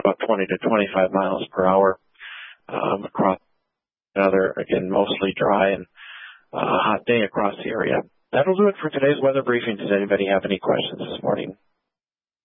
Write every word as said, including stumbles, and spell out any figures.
about twenty to twenty-five miles per hour um, across another, again, mostly dry and uh, hot day across the area. That'll do it for today's weather briefing. Does anybody have any questions this morning?